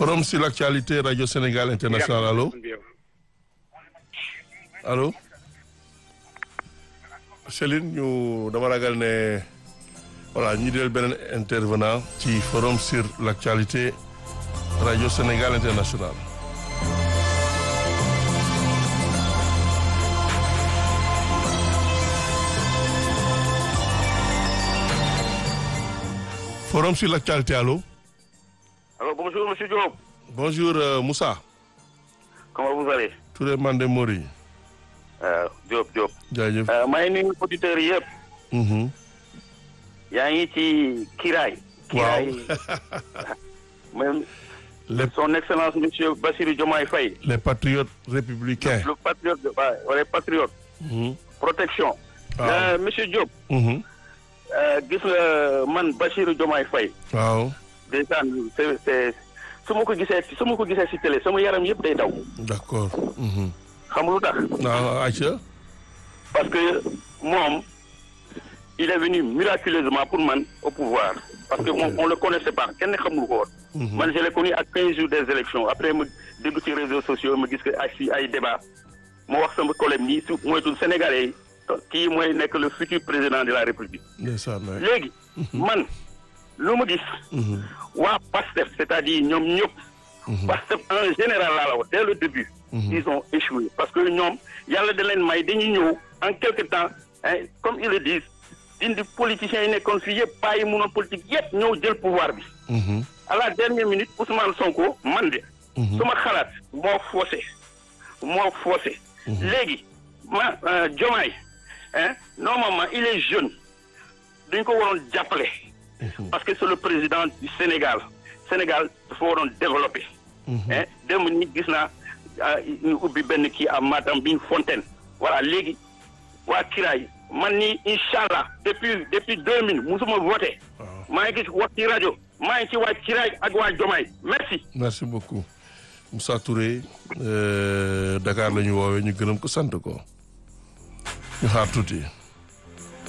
Forum sur l'actualité Radio Sénégal International allo allo Céline ñu dama ragal ne voilà ñu del beneen intervenant ci Forum sur l'actualité Radio Sénégal International. Forum sur l'actualité allo. Alors bonjour Monsieur Diop. Bonjour Moussa. Comment vous allez? Touré Mandé Mori. Diop. jaajëf. maa ngi nuyu auditeurs yëpp. yaa ngi ci Kiraay. waaw même son excellence monsieur Bassirou Diomaye Faye. les patriotes républicains. le patriote les patriotes. protection. waaw monsieur Diop. gis nga man Bassirou Diomaye Faye. waaw. déjà c'est su ma ko gisee si télé sama yaram yëpp day daw. d'accord. xam nga lu tax. waaw Aïcha. parce que moom il est venu miraculeusement pour man au pouvoir parce que on le connaissait pas kenn xamul ko woon. man je l'ai connu à 15 jours des élections après ma dégg ci réseaux sociaux ma gis que ay débat ma wax sama collègue nii su moytul Sénégalais yi kii mooy nekk le futur président de la République. léegi man lu ma gis. waa PASTEF c'est-à-dire ñoom ñëpp. PASTEF en général laa la wax dès le début. ils ont échoué parce que ñoom yàlla da leen may dañuy ñëw en quelque temps comme ils le disent dindi politiciens yi nekkoon fii yëpp pas yi mënoon politique yëpp ñëw jël pouvoir bi. à la dernière minute Ousmane Sonko man de. suma xalaat moo faussé. léegi Diomaye normalement il est jeune dañ ko waroon jàppale. parce que c'est le président du Sénégal dafa waroon développer. démb ni gis naa. ñu ubbi benn kii am Matam bi fontaine voilà léegi waa Kiraay man ni inchallah depuis 2000 musuma voté. maa ngi gis wax ci rajo maa ngi ci waa Kiraay ak waa Diomaye merci beaucoup Moussa Touré Dakar la ñu woowee ñu gërëm ko sant ko ñu xaar tuuti.